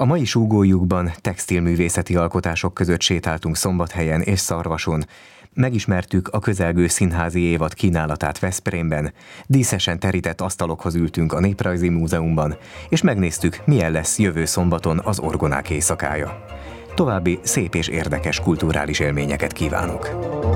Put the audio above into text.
A mai súgójukban textilművészeti alkotások között sétáltunk Szombathelyen és Szarvason. Megismertük a közelgő színházi évad kínálatát Veszprémben, díszesen terített asztalokhoz ültünk a Néprajzi Múzeumban, és megnéztük, milyen lesz jövő szombaton az Orgonák éjszakája. További szép és érdekes kulturális élményeket kívánok!